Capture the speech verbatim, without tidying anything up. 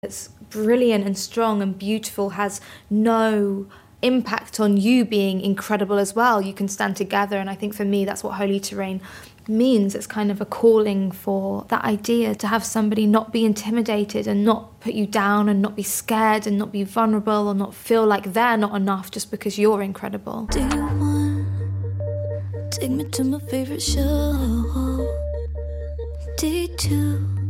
It's brilliant and strong and beautiful, has no impact on you being incredible as well. You can stand together, and I think for me that's what Holy Terrain means. It's kind of a calling for that idea to have somebody not be intimidated and not put you down and not be scared and not be vulnerable or not feel like they're not enough just because you're incredible. Do you want take me to my favorite show? D two